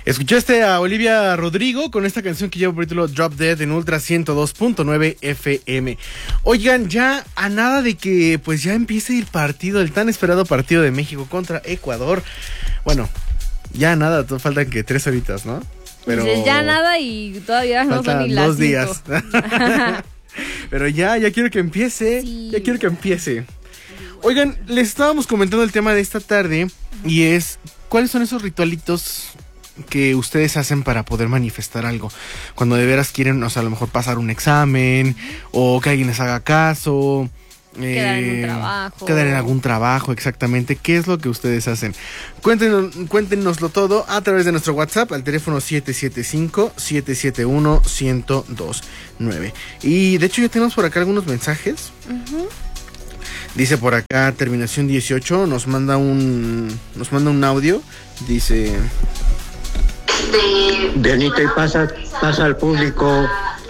Escuchaste a Olivia Rodrigo con esta canción que lleva por título Drop Dead en Ultra 102.9 FM. Oigan, ya a nada de que pues ya empiece el partido, el tan esperado partido de México contra Ecuador. Bueno, ya nada, faltan que 3 horitas, ¿no? Pero pues ya nada y todavía no son ni las 2 días. Pero ya quiero que empiece, sí. Ya quiero que empiece. Oigan, les estábamos comentando el tema de esta tarde y es, ¿cuáles son esos ritualitos que ustedes hacen para poder manifestar algo? Cuando de veras quieren, o sea, a lo mejor pasar un examen o que alguien les haga caso. Quedar en un trabajo. Quedar en algún trabajo, exactamente. ¿Qué es lo que ustedes hacen? Cuéntenoslo todo a través de nuestro WhatsApp al teléfono 775-771-1029. Y de hecho ya tenemos por acá algunos mensajes. Dice por acá, terminación 18, nos manda un audio. Dice... Dianita, y pasa al público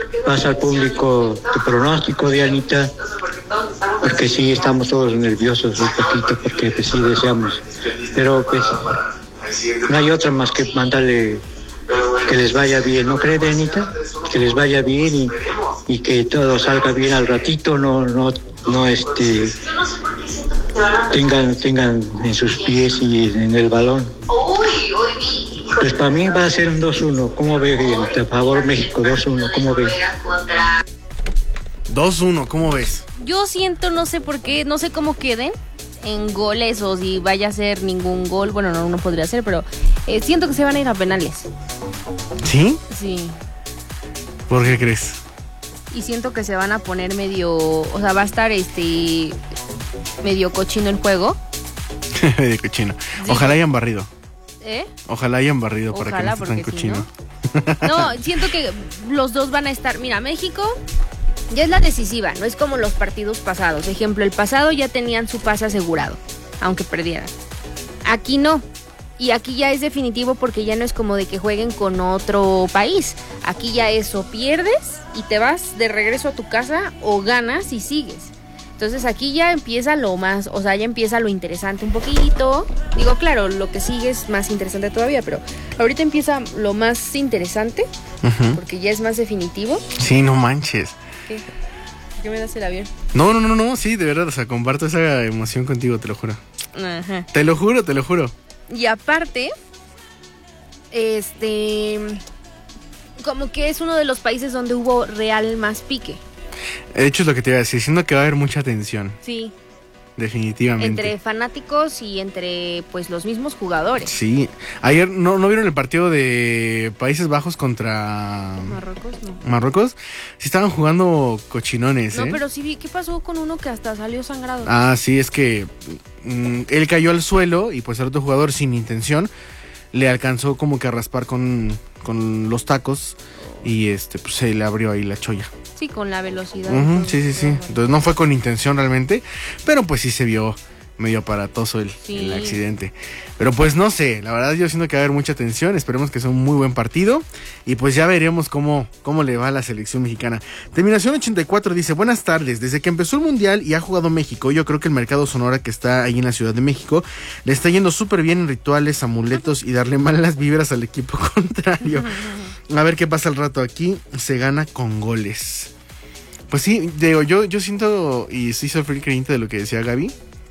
tu pronóstico, Dianita, porque sí estamos todos nerviosos un poquito, porque pues sí deseamos, pero pues no hay otra más que mandarle que les vaya bien, ¿no cree, Dianita? Que les vaya bien y que todo salga bien al ratito, no tengan en sus pies y en el balón. Pues para mí va a ser un 2-1. ¿Cómo ve, Dianita? A favor México, 2-1. ¿Cómo ve? 2-1, ¿cómo ves? Yo siento, no sé por qué, no sé cómo queden en goles o si vaya a ser ningún gol. Bueno, no podría ser, pero siento que se van a ir a penales. ¿Sí? Sí. ¿Por qué crees? Y siento que se van a poner medio, o sea, va a estar medio cochino el juego. Medio cochino. Sí. Ojalá hayan barrido. Ojalá hayan barrido. Ojalá, para que no esté tan cochino. Si no, siento que los dos van a estar. Mira, México ya es la decisiva, no es como los partidos pasados. Ejemplo, el pasado ya tenían su pase asegurado, aunque perdieran. Aquí no. Y aquí ya es definitivo porque ya no es como de que jueguen con otro país. Aquí ya es o pierdes y te vas de regreso a tu casa o ganas y sigues. Entonces aquí ya empieza lo más, o sea, ya empieza lo interesante un poquito. Digo, claro, lo que sigue es más interesante todavía, pero ahorita empieza lo más interesante, porque ya es más definitivo. Sí, no manches. ¿Qué? ¿Qué me das el avión? No, sí, de verdad, o sea, comparto esa emoción contigo, te lo juro. Ajá. Te lo juro. Y aparte, como que es uno de los países donde hubo real más pique. De hecho es lo que te iba a decir, siendo que va a haber mucha tensión. Sí. Definitivamente. Entre fanáticos y entre pues los mismos jugadores. Sí. Ayer no vieron el partido de Países Bajos contra Marruecos, no. Marruecos. Sí estaban jugando cochinones, No, pero sí vi, ¿qué pasó con uno que hasta salió sangrado? Ah, sí, es que él cayó al suelo y pues el otro jugador sin intención le alcanzó como que a raspar con los tacos y pues se le abrió ahí la cholla. Sí, con la velocidad. Sí. Entonces no fue con intención realmente, pero pues sí se vio medio aparatoso el accidente. Pero pues no sé, la verdad yo siento que va a haber mucha tensión, esperemos que sea un muy buen partido y pues ya veremos cómo le va a la selección mexicana. Terminación 84 dice, buenas tardes, desde que empezó el Mundial y ha jugado México, yo creo que el mercado Sonora que está ahí en la Ciudad de México le está yendo súper bien en rituales, amuletos y darle malas vibras al equipo contrario. A ver qué pasa al rato, aquí se gana con goles. Pues sí, digo, yo siento y sí soy creyente de lo que decía Gaby,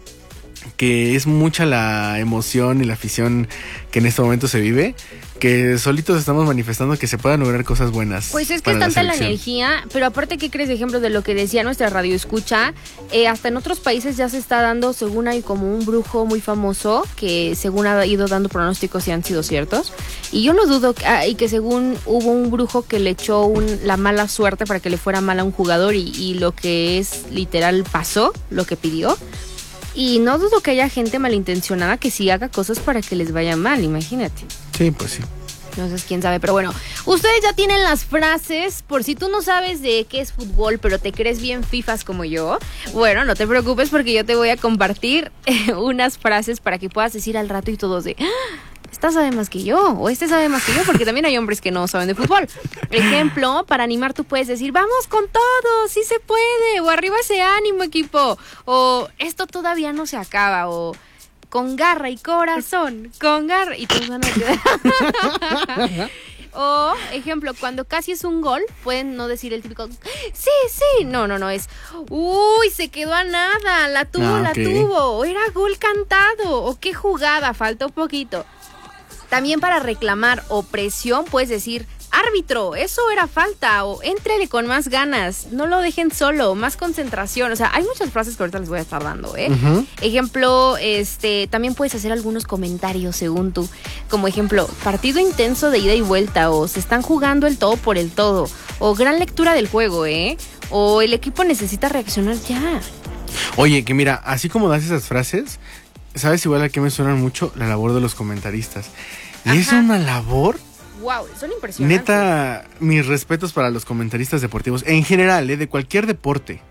que es mucha la emoción y la afición que en este momento se vive, que solitos estamos manifestando que se puedan lograr cosas buenas. Pues es que es tanta la energía, pero aparte, ¿qué crees? Ejemplo de lo que decía nuestra radio escucha, hasta en otros países ya se está dando, según hay como un brujo muy famoso, que según ha ido dando pronósticos y han sido ciertos, y yo no dudo, y que según hubo un brujo que le echó la mala suerte para que le fuera mal a un jugador y lo que es literal pasó, lo que pidió. Y no dudo que haya gente malintencionada que sí haga cosas para que les vaya mal, imagínate. Sí, pues sí. Entonces, quién sabe, pero bueno, ustedes ya tienen las frases, por si tú no sabes de qué es fútbol, pero te crees bien fifas como yo, bueno, no te preocupes porque yo te voy a compartir unas frases para que puedas decir al rato y todos de... esta sabe más que yo, o este sabe más que yo, porque también hay hombres que no saben de fútbol. Ejemplo, para animar tú puedes decir, vamos con todo, sí se puede, o arriba ese ánimo, equipo, o esto todavía no se acaba, o con garra y corazón, con garra. Y todos van a quedar. O, ejemplo, cuando casi es un gol, pueden no decir el típico, sí, no, es, uy, se quedó a nada, la tuvo, o era gol cantado, o qué jugada, faltó poquito. También para reclamar o presión puedes decir, árbitro, eso era falta, o éntrele con más ganas, no lo dejen solo, más concentración. O sea, hay muchas frases que ahorita les voy a estar dando, Uh-huh. Ejemplo, también puedes hacer algunos comentarios según tú, como ejemplo, partido intenso de ida y vuelta, o se están jugando el todo por el todo, o gran lectura del juego, o el equipo necesita reaccionar ya. Oye, que mira, así como das esas frases, ¿sabes igual a qué me suenan mucho? La labor de los comentaristas. Y Ajá. es una labor... Wow, son impresionantes. Neta, mis respetos para los comentaristas deportivos. En general, de cualquier deporte.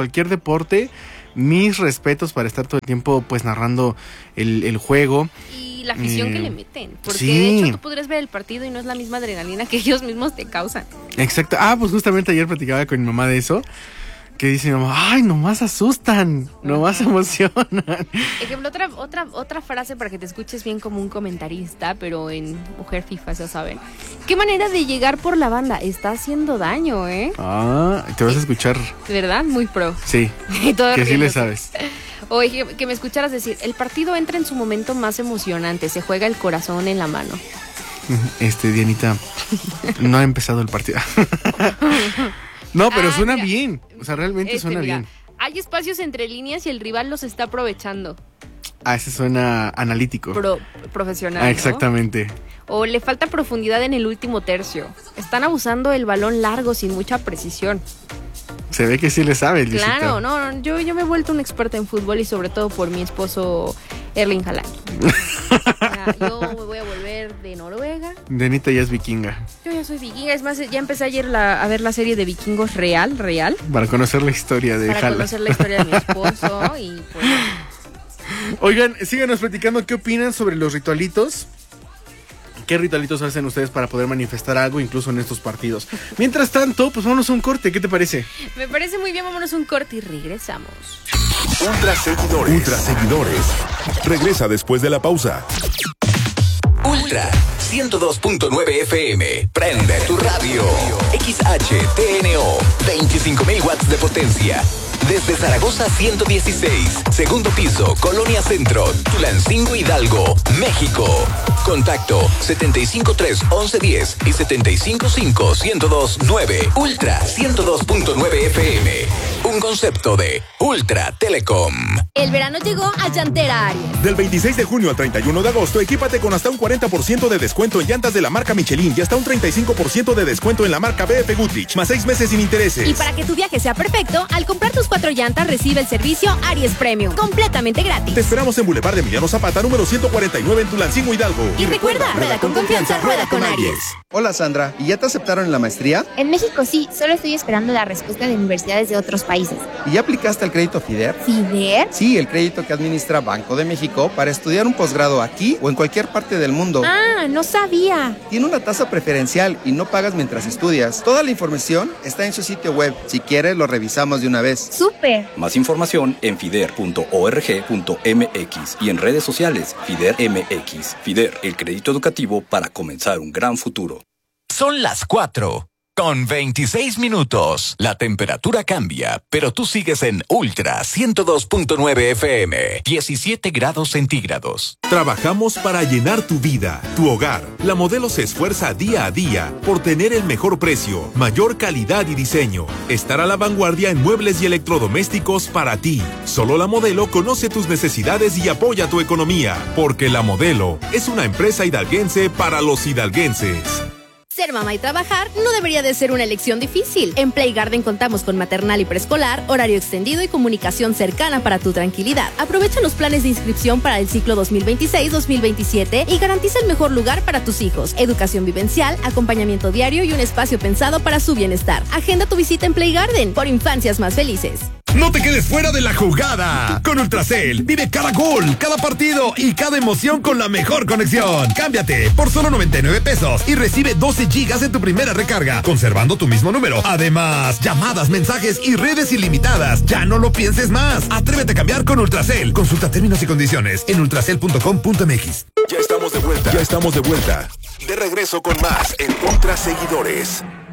Mis respetos para estar todo el tiempo pues narrando el juego. Y la afición que le meten. Porque sí. de hecho tú podrías ver el partido y no es la misma adrenalina que ellos mismos te causan. Exacto. Pues justamente ayer platicaba con mi mamá de eso. Que dice mi mamá, ay, nomás asustan, nomás emocionan. Ejemplo, otra frase para que te escuches bien como un comentarista, pero en Mujer FIFA, ya saben. ¿Qué manera de llegar por la banda? Está haciendo daño, Te vas a escuchar. ¿Verdad? Muy pro. Sí, Y todo que sí le riéndose. sabes. O que me escucharas decir, el partido entra en su momento más emocionante, se juega el corazón en la mano. Dianita, no ha empezado el partido. No, pero suena mira, bien. O sea, realmente suena mira, bien. Hay espacios entre líneas y el rival los está aprovechando. Ese suena analítico. Profesional, ¿no? Exactamente. O le falta profundidad en el último tercio. Están abusando del balón largo sin mucha precisión. Se ve que sí le sabe, Luisito. Claro, no, yo me he vuelto una experta en fútbol y sobre todo por mi esposo Erling Haaland. Yo me voy a volver de Noruega. Denita ya es vikinga. Yo ya soy vikinga, es más, ya empecé ayer a ver la serie de vikingos real. Para conocer la historia de Para Haaland. conocer la historia de mi esposo y pues... Oigan, síganos platicando qué opinan sobre los ritualitos. ¿Qué ritualitos hacen ustedes para poder manifestar algo incluso en estos partidos? Mientras tanto, pues vámonos a un corte, ¿qué te parece? Me parece muy bien, vámonos a un corte y regresamos. Ultra seguidores. Regresa después de la pausa. Ultra 102.9 FM. Prende tu radio. XHTNO. 25.000 watts de potencia. Desde Zaragoza 116. Segundo piso, Colonia Centro, Tulancingo, Hidalgo, México. Contacto 753-1110 y 755-1029. Ultra 102.9 FM. Un concepto de Ultra Telecom. El verano llegó a Llantera Aries. Del 26 de junio al 31 de agosto, equípate con hasta un 40% de descuento en llantas de la marca Michelin y hasta un 35% de descuento en la marca BF Goodrich, más 6 meses sin intereses. Y para que tu viaje sea perfecto, al comprar tus 4 llantas, recibe el servicio Aries Premium, completamente gratis. Te esperamos en Boulevard de Emiliano Zapata, número 149 en Tulancingo, Hidalgo. Y recuerda, rueda con confianza, rueda con Aries. Hola Sandra, ¿y ya te aceptaron en la maestría? En México sí, solo estoy esperando la respuesta de universidades de otros países. ¿Y ya aplicaste al crédito FIDER? ¿FIDER? Sí, el crédito que administra Banco de México para estudiar un posgrado aquí o en cualquier parte del mundo. Ah, no sabía. Tiene una tasa preferencial y no pagas mientras estudias. Toda la información está en su sitio web. Si quieres, lo revisamos de una vez. ¡Súper! Más información en fider.org.mx y en redes sociales Fider MX. Fider, el crédito educativo para comenzar un gran futuro. Son las 4:26. La temperatura cambia, pero tú sigues en Ultra 102.9 FM, 17 grados centígrados. Trabajamos para llenar tu vida, tu hogar. La Modelo se esfuerza día a día por tener el mejor precio, mayor calidad y diseño. Estar a la vanguardia en muebles y electrodomésticos para ti. Solo La Modelo conoce tus necesidades y apoya tu economía, porque La Modelo es una empresa hidalguense para los hidalguenses. Ser mamá y trabajar no debería de ser una elección difícil. En Play Garden contamos con maternal y preescolar, horario extendido y comunicación cercana para tu tranquilidad. Aprovecha los planes de inscripción para el ciclo 2026-2027 y garantiza el mejor lugar para tus hijos. Educación vivencial, acompañamiento diario y un espacio pensado para su bienestar. Agenda tu visita en Play Garden por infancias más felices. No te quedes fuera de la jugada. Con Ultracel, vive cada gol, cada partido y cada emoción con la mejor conexión. Cámbiate por solo 99 pesos y recibe 12 gigas en tu primera recarga, conservando tu mismo número. Además, llamadas, mensajes y redes ilimitadas. Ya no lo pienses más. Atrévete a cambiar con Ultracel. Consulta términos y condiciones en ultracel.com.mx. Ya estamos de vuelta. De regreso con más en Ultra Seguidores.